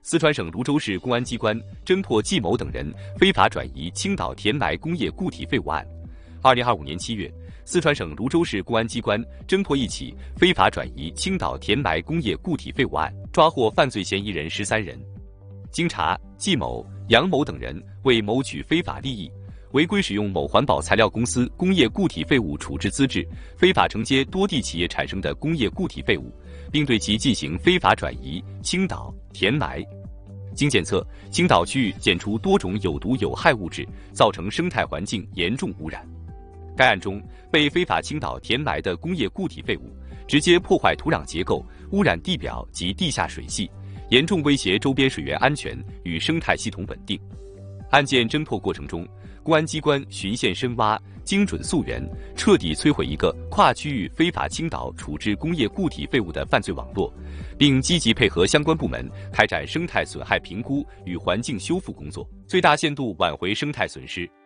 四川省泸州市公安机关侦破季某等人非法转移青岛填埋工业固体废物案。2025年7月，四川省泸州市公安机关侦破一起非法转移青岛填埋工业固体废物案，抓获犯罪嫌疑人13人。经查，季某、杨某等人为谋取非法利益，违规使用某环保材料公司工业固体废物处置资质，非法承接多地企业产生的工业固体废物，并对其进行非法转移、倾倒、填埋。经检测，青岛区域检出多种有毒有害物质，造成生态环境严重污染。该案中被非法倾倒填埋的工业固体废物，直接破坏土壤结构，污染地表及地下水系，严重威胁周边水源安全与生态系统稳定。案件侦破过程中，公安机关循线深挖，精准溯源，彻底摧毁一个跨区域非法倾倒处置工业固体废物的犯罪网络，并积极配合相关部门开展生态损害评估与环境修复工作，最大限度挽回生态损失。